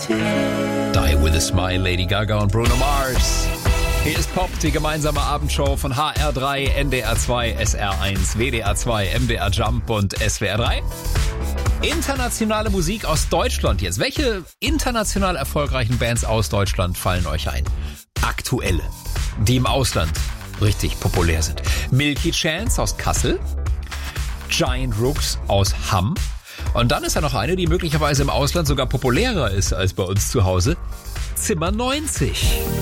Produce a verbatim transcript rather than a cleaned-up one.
Die with a Smile, Lady Gaga und Bruno Mars. Hier ist Pop, die gemeinsame Abendshow von H R drei, N D R zwei, S R eins, W D R zwei, M D R Jump und S W R drei. Internationale Musik aus Deutschland jetzt. Welche international erfolgreichen Bands aus Deutschland fallen euch ein? Aktuelle, die im Ausland richtig populär sind. Milky Chance aus Kassel, Giant Rooks aus Hamm. Und dann ist da noch eine, die möglicherweise im Ausland sogar populärer ist als bei uns zu Hause. Zimmer neunzig.